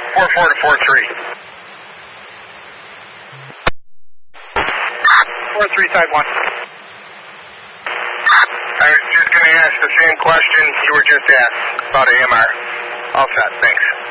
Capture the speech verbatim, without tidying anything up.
four four to four three. four three, side one. I was just going to ask the same question you were just asked about A M R. All set, thanks.